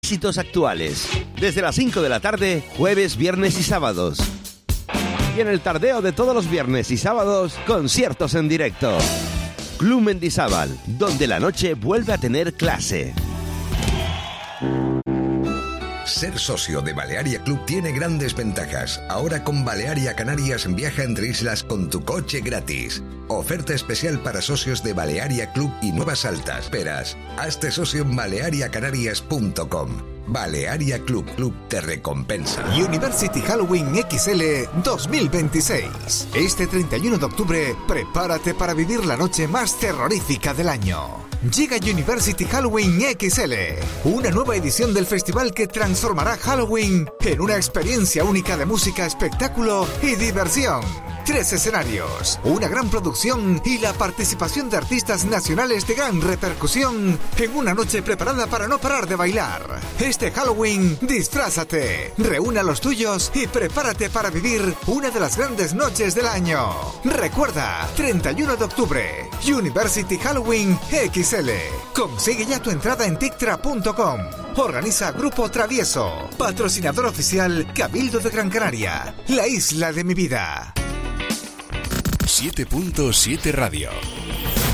éxitos actuales. Desde las 5 de la tarde, jueves, viernes y sábados. Y en el tardeo de todos los viernes y sábados, conciertos en directo. Club Mendizábal, donde la noche vuelve a tener clase. Ser socio de Balearia Club tiene grandes ventajas. Ahora con Balearia Canarias viaja entre islas con tu coche gratis. Oferta especial para socios de Balearia Club y Nuevas Altas. Esperas. Hazte socio en baleariacanarias.com. Balearia Club, Club te recompensa. University Halloween XL 2026. Este 31 de octubre, prepárate para vivir la noche más terrorífica del año. Llega University Halloween XL, una nueva edición del festival que transformará Halloween en una experiencia única de música, espectáculo y diversión. 3 escenarios, una gran producción y la participación de artistas nacionales de gran repercusión en una noche preparada para no parar de bailar. Este Halloween, disfrázate, reúne a los tuyos y prepárate para vivir una de las grandes noches del año. Recuerda, 31 de octubre, University Halloween XL. Consigue ya tu entrada en tictra.com. Organiza Grupo Travieso, patrocinador oficial Cabildo de Gran Canaria, la isla de mi vida. 7.7 Radio.